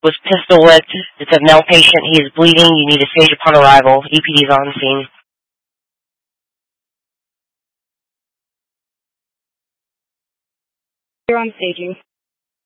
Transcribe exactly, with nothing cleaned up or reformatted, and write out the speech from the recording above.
was pistol whipped. It's a male patient. He is bleeding. You need a stage upon arrival. E P D is on scene. You're on staging.